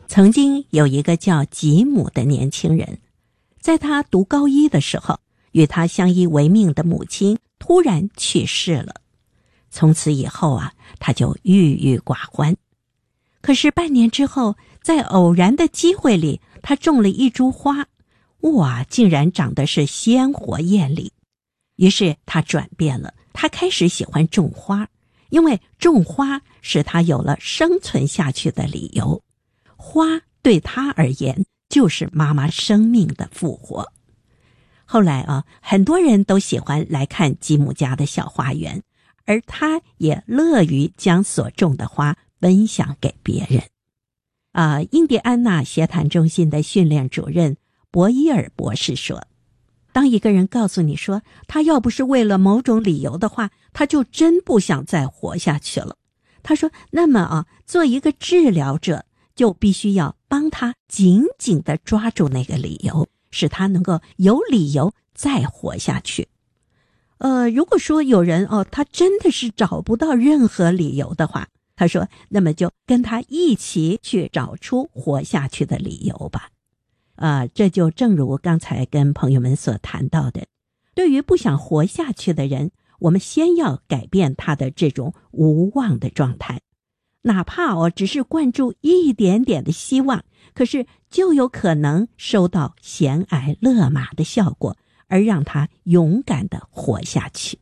曾经有一个叫吉姆的年轻人，在他读高一的时候，与他相依为命的母亲突然去世了。从此以后啊，他就郁郁寡欢。可是半年之后，在偶然的机会里，他种了一株花，哇，竟然长得是鲜活艳丽。于是他转变了，他开始喜欢种花，因为种花使他有了生存下去的理由。花对他而言就是妈妈生命的复活。后来啊，很多人都喜欢来看吉姆家的小花园，而他也乐于将所种的花分享给别人。印第安纳协谈中心的训练主任博伊尔博士说，当一个人告诉你说他要不是为了某种理由的话，他就真不想再活下去了。他说，那么做一个治疗者就必须要帮他紧紧地抓住那个理由，使他能够有理由再活下去。如果说有人他真的是找不到任何理由的话，他说，那么就跟他一起去找出活下去的理由吧。这就正如刚才跟朋友们所谈到的，对于不想活下去的人，我们先要改变他的这种无望的状态。哪怕只是灌注一点点的希望，可是就有可能收到悬崖勒马的效果，而让他勇敢地活下去。